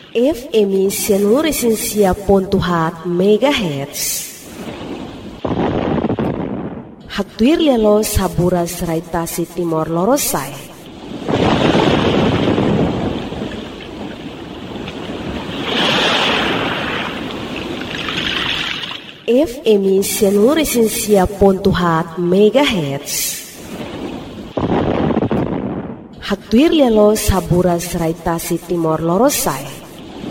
FM Seluruh Pontuhat MHz. Haktuir lelo sabura serai tasi timor lorosai. FM Seluruh Pontuhat MHz. Haktuir lelo sabura serai tasi timor lorosai.